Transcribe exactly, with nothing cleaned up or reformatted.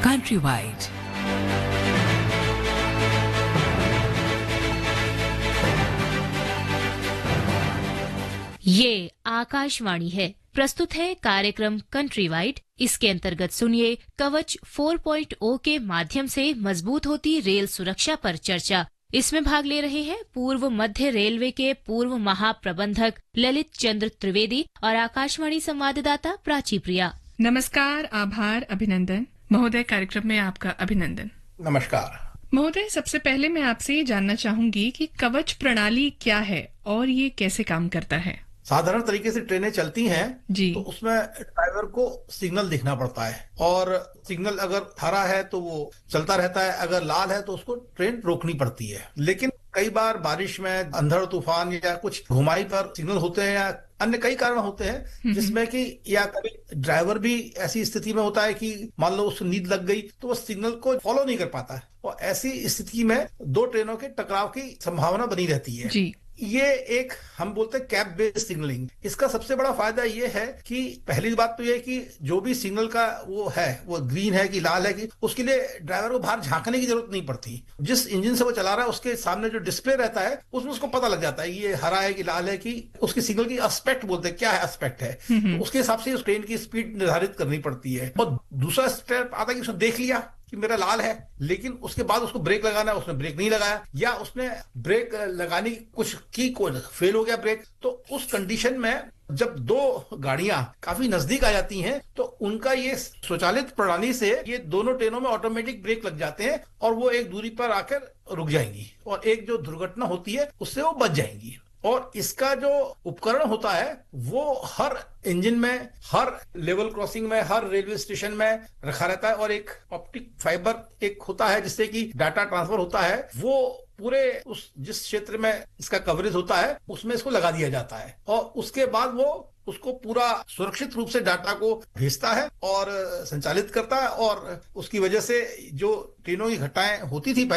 Countrywide. ये आकाशवाणी है। प्रस्तुत है कार्यक्रम कंट्री वाइड। इसके अंतर्गत सुनिए कवच चार पॉइंट ज़ीरो के माध्यम से मजबूत होती रेल सुरक्षा पर चर्चा। इसमें भाग ले रहे हैं पूर्व मध्य रेलवे के पूर्व महाप्रबंधक ललित चंद्र त्रिवेदी और आकाशवाणी संवाददाता प्राची प्रिया। नमस्कार, आभार, अभिनंदन महोदय। कार्यक्रम में आपका अभिनंदन। नमस्कार महोदय, सबसे पहले मैं आपसे ये जानना चाहूंगी कि कवच प्रणाली क्या है और ये कैसे काम करता है। साधारण तरीके से ट्रेनें चलती हैं जी। तो उसमें ड्राइवर को सिग्नल दिखना पड़ता है और सिग्नल अगर हरा है तो वो चलता रहता है, अगर लाल है तो उसको ट्रेन रोकनी पड़ती है। लेकिन कई बार बारिश में अंधड़ तूफान या कुछ घुमाई पर सिग्नल होते हैं या अन्य कई कारण होते हैं जिसमें कि या कभी ड्राइवर भी ऐसी स्थिति में होता है कि मान लो उसको नींद लग गई तो वो सिग्नल को फॉलो नहीं कर पाता है और ऐसी स्थिति में दो ट्रेनों के टकराव की संभावना बनी रहती है। जी। ये एक हम बोलते हैं कैप बेस्ड सिग्नलिंग। इसका सबसे बड़ा फायदा ये है कि पहली बात तो ये कि जो भी सिग्नल का वो है वो ग्रीन है कि लाल है कि उसके लिए ड्राइवर को बाहर झांकने की जरूरत नहीं पड़ती। जिस इंजन से वो चला रहा है उसके सामने जो डिस्प्ले रहता है उसमें उसको पता लग जाता है ये हरा है कि लाल है, कि उसकी सिग्नल की एस्पेक्ट बोलते हैं, क्या है एस्पेक्ट है, तो उसके हिसाब से उस ट्रेन की स्पीड निर्धारित करनी पड़ती है। और दूसरा स्टेप आता है कि उसने देख लिया कि मेरा लाल है, लेकिन उसके बाद उसको ब्रेक लगाना है, उसने ब्रेक नहीं लगाया या उसने ब्रेक लगाने की कुछ की को फेल हो गया ब्रेक, तो उस कंडीशन में जब दो गाड़ियां काफी नजदीक आ जाती हैं तो उनका ये स्वचालित प्रणाली से ये दोनों ट्रेनों में ऑटोमेटिक ब्रेक लग जाते हैं और वो एक दूरी पर आकर रुक जाएंगी और एक जो दुर्घटना होती है उससे वो बच जाएंगी। और इसका जो उपकरण होता है वो हर इंजन में, हर लेवल क्रॉसिंग में, हर रेलवे स्टेशन में रखा रहता है और एक ऑप्टिक फाइबर एक होता है जिससे कि डाटा ट्रांसफर होता है, वो पूरे उस जिस क्षेत्र में इसका कवरेज होता है उसमें इसको लगा दिया जाता है और उसके बाद वो उसको पूरा सुरक्षित रूप से डाटा को भेजता है और संचालित करता है। और उसकी वजह से जो ट्रेनों की घटनाएं होती थी